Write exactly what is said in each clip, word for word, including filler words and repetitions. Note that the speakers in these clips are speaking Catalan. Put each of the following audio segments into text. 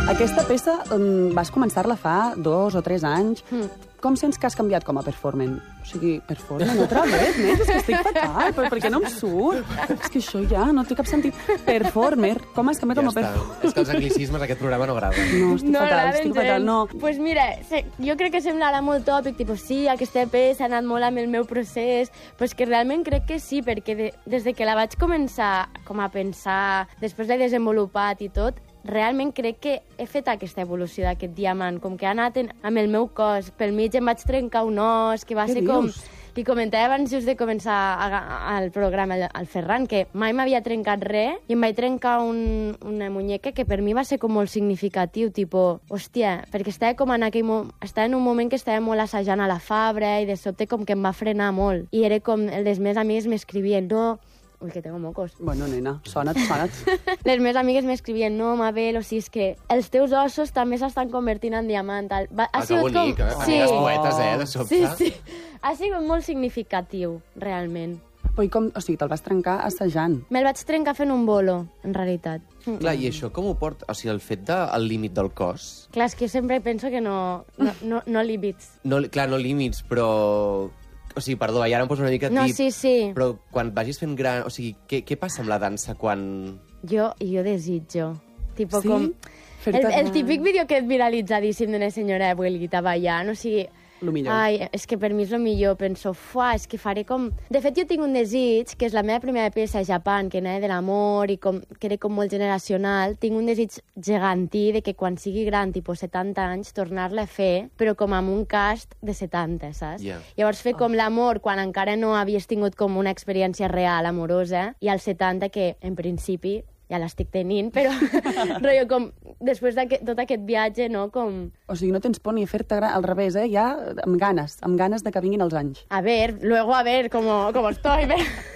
Aquesta peça um, vas començar-la fa dos o tres anys. Mm. Com sents que has canviat com a performer? O sigui, performer, otra vez, nen? És que estic fatal, però per què no em surt? És que això ja no té cap sentit. Performer, com has canviat Ja com a està. performer? És que els anglicismes aquest programa no agraden. No, estic No fatal, agraden estic gens. fatal, no. Pues mira, se- jo crec que semblarà molt tòpic, tipus, sí, aquesta peça ha anat molt amb el meu procés, però és que realment crec que sí, perquè de, des de que la vaig començar com a pensar, després l'he desenvolupat i tot, realment crec que he fet aquesta evolució d'aquest diamant, com que ha anat en, amb el meu cos. Pel mig em vaig trencar un os, que va Què ser com... dius? Li comentava abans just de començar a, a, al programa, al, al Ferran, que mai m'havia trencat res i em vaig trencar un, una muñeca que per mi va ser com molt significatiu, tipo, hòstia, perquè estava com en aquell mo estava en un moment que estava molt assajant a la Fabra i de sobte com que em va frenar molt. I era com, les meves amigues m'escrivien, no... Ui, que tengo mocos. Bueno, nena, sona't, sona't. Les meves amigues m'escrivien, no, Mabel, o sigui, és que els teus ossos també s'estan convertint en diamant. Tal. Va, Ah, que bonic, eh? Sí. Amigues poetes, eh, de sobte. Sí, sí. Ha sigut molt significatiu, realment. Però i com, o sigui, te'l vas trencar assajant. Me'l vaig trencar fent un bolo, en realitat. Clar, i això com ho porta? O sigui, el fet del límit del cos... Clar, és que sempre penso que no, no, no, no límits. No, clar, no límits, però... O sigui, perdó, ja ara em poso una mica No, tip, sí, sí. però quan vagis fent gran... O sigui, què, què passa amb la dansa quan... Jo, jo desitjo. Tipo Sí? com... Fer-te El, el gran. típic vídeo que és viralitzadíssim d'una senyora abuelita ballant, o sigui... Lo millor. Ai, és que per mi és el millor. Penso, fuà, és que faré com... De fet, jo tinc un desig, que és la meva primera peça a Japó, que anava de l'amor i com, que era com molt generacional. Tinc un desig gegantí de que quan sigui gran, tipus setanta anys, tornar-la a fer, però com amb un cast de setanta, saps? Yeah. Llavors fer com l'amor quan encara no havies tingut com una experiència real, amorosa, i als setanta, que en principi ja l'estic tenint, però rotllo com després de tot aquest viatge, no? Com... O sigui, no tens por ni a fer-te gran, al revés, eh? Ja amb ganes, amb ganes de que vinguin els anys. A ver, luego a ver cómo, cómo estoy.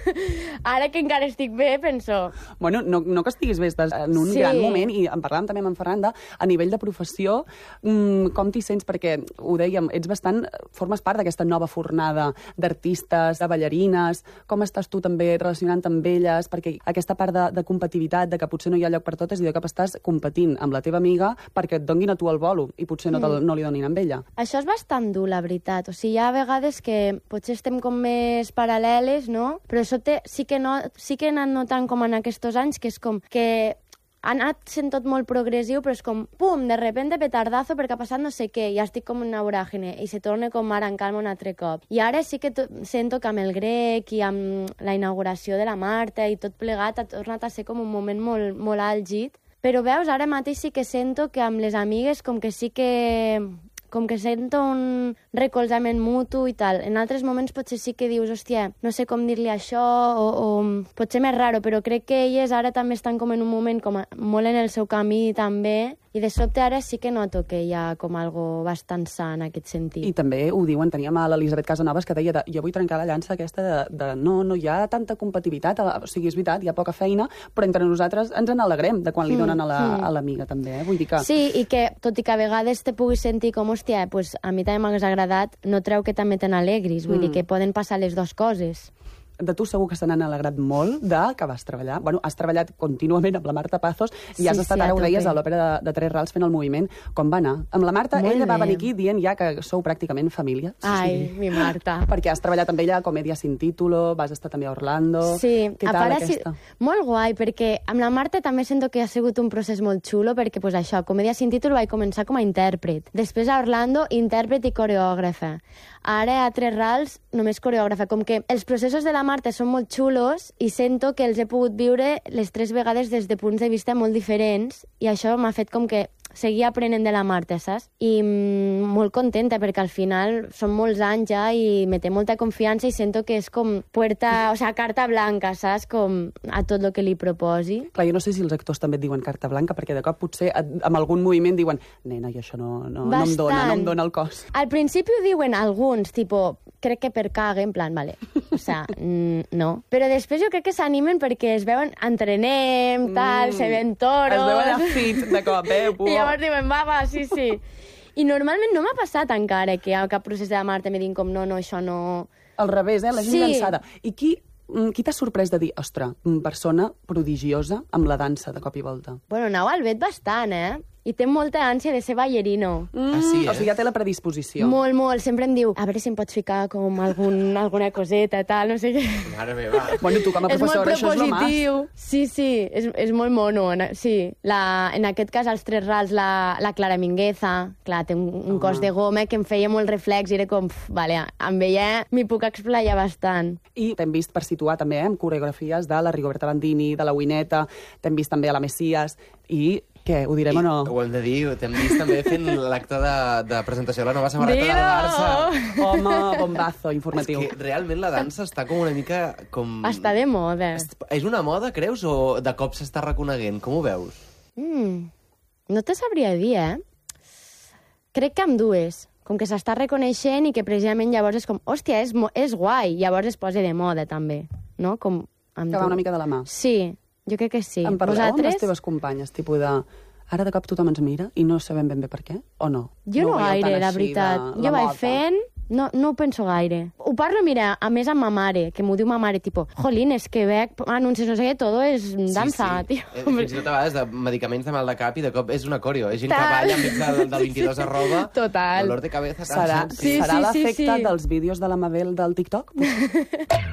Ara que encara estic bé, penso... Bueno, no, no que estiguis bé, estàs en un Sí. gran moment, i en parlàvem també amb en Ferran, de, a nivell de professió, mmm, com t'hi sents? Perquè, ho dèiem, ets bastant... Formes part d'aquesta nova fornada d'artistes, de ballarines. Com estàs tu també relacionant amb elles? Perquè aquesta part de, de competitivitat, de que potser no hi ha lloc per totes, i de cop estàs competint amb la teva amiga perquè et donguin a tu el bolo i potser no, mm. no li donin amb ella. Això és bastant dur, la veritat. O sigui, hi ha vegades que potser estem com més paral·leles, no? Però això té, sí, que no, sí que he anat notant com en aquests anys que és com que ha anat sent tot molt progressiu, però és com, pum, de repente petardazo perquè ha passat no sé què, ja estic com en una voràgine i se torna com ara en calma un altre cop. I ara sí que to sento que amb el grec i amb la inauguració de la Marta i tot plegat ha tornat a ser com un moment molt, molt àlgid. Però veus, ara mateix sí que sento que amb les amigues com que sí que... com que sento un recolzament mutu i tal. En altres moments potser sí que dius, hòstia, no sé com dir-li això, o, o potser més raro, però crec que elles ara també estan com en un moment com a, molt en el seu camí també, i de sobte ara sí que noto que hi ha com algo bastant sa en aquest sentit. I també ho diuen, teníem a l'Elisabet Casanovas que deia de, jo vull trencar la llança aquesta de, de no, no hi ha tanta competitivitat, o sigui, és veritat, hi ha poca feina, però entre nosaltres ens n'alegrem de quan li donen a la, mm. a l'amiga també, eh? Vull dir que... Sí, i que tot i que a vegades te puguis sentir com, hòstia, pues, a mi també m'hagués agradat, no treu que també te n'alegris, vull Mm. dir que poden passar les dues coses. De tu segur que se n'han alegrat molt de que vas treballar. Bueno, has treballat contínuament amb la Marta Pazos i Sí, has estat, sí, ara a ho deies, tope. a l'òpera de, de Tres Rals fent el moviment. Com va anar? Amb la Marta, Molt ella va bé. venir aquí dient ja que sou pràcticament família. Ai, mi Marta. Perquè has treballat amb ella a Comèdia sin título, vas estar també a Orlando... Sí, Què a tal part, aquesta? sí, molt guai, perquè amb la Marta també sento que ha sigut un procés molt xulo, perquè pues, això, Comèdia sin títol vaig començar com a intèrpret. Després a Orlando, intèrpret i coreògrafa. Ara a Tres Rals, només coreògrafa. Com que els processos de la Marta són molt xulos i sento que els he pogut viure les tres vegades des de punts de vista molt diferents i això m'ha fet com que seguir aprenent de la Marta, saps? I mm, molt contenta, perquè al final són molts anys ja i me té molta confiança i sento que és com puerta, o sea, carta blanca, saps? Com a tot el que li proposi. Clar, jo no sé si els actors també et diuen carta blanca, perquè de cop potser et- amb algun moviment diuen nena, i això no, no, no em dona, no em dona el cos. Al principi ho diuen alguns, tipo, crec que per cague, en plan, vale, o sea, mm, no. Però després jo crec que s'animen perquè es veuen, entrenem, tal, Mm. se ven toros... Es veuen a fit de cop, eh? I llavors diuen, va, va, sí, sí. I normalment no m'ha passat encara que a cap procés de la Marta me diguin com, no, no, això no... Al revés, eh? La gent Sí. llançada. I qui, mm, qui t'ha sorprès de dir, ostres, mm, persona prodigiosa amb la dansa de cop i volta? Bueno, anau al vet bastant, eh? i té molta ànsia de ser ballerino. Mm, Ah, sí, eh? O sigui, ja té la predisposició. Molt, molt. Sempre em diu, a veure si em pots ficar com algun, alguna coseta, tal, no sé què. Mare meva. Bueno, tu com a És molt professora, això és lo mas. propositiu. Sí, sí, és, és molt mono. en- Sí, la, en aquest cas, als Tres Rals, la, la Clara Mingueza, clar, té un, un cos de goma que em feia molt reflex i era com, pf, vale, amb ella m'hi puc explayar bastant. I t'hem vist per situar també eh, amb coreografies de la Rigoberta Bandini, de la Wineta, t'hem vist també a la Messias, i què, ho direm I, o no? Ho hem de dir, t'hem vist també fent l'acte de, de presentació de la nova samarreta Dilo! del Barça. Home, bombazo És informatiu. que realment la dansa està com una mica com... Està de moda. És una moda, creus, o de cop s'està reconeguent? Com ho veus? Mm, no te sabria dir, eh? Crec que amb dues. Com que s'està reconeixent i que precisament llavors és com, hòstia, és, mo- és guai. Llavors es posa de moda, també. No? Com amb Que va du- una mica de la mà. Sí, jo crec que sí. En parleu Vosaltres? amb les teves companyes, tipus de... Ara de cop tothom ens mira i no sabem ben bé per què, o no? Jo no, ho veieu tan gaire, la així veritat. de Jo la vaig moda? fent... No, no ho penso gaire. Ho parlo, mira, a més amb ma mare, que m'ho diu ma mare, tipo, jolín, és que veig anuncis, no sé què, todo és dansa, sí, sí. tio. Eh, Fins i tot a vegades de medicaments de mal de cap i de cop és una coreo. És gent que Tal. balla enmig del, del vint-i-dos arroba. Total. Dolor de cabeza. Serà, cansanci. Sí, serà sí, sí, l'efecte sí. dels vídeos de la Mabel del TikTok?